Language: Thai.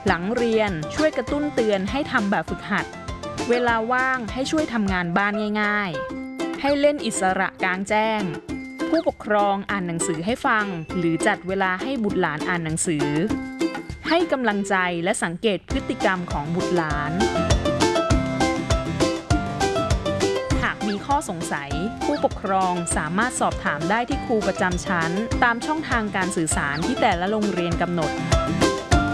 หลังเรียนช่วยกระตุ้นเตือนให้ทำแบบฝึกหัดเวลาว่างให้ช่วยทำงานบ้านง่ายๆให้เล่นอิสระกลางแจ้งผู้ปกครองอ่านหนังสือให้ฟังหรือจัดเวลาให้บุตรหลานอ่านหนังสือให้กำลังใจและสังเกตพฤติกรรมของบุตรหลานหากมีข้อสงสัยผู้ปกครองสามารถสอบถามได้ที่ครูประจำชั้นตามช่องทางการสื่อสารที่แต่ละโรงเรียนกำหนด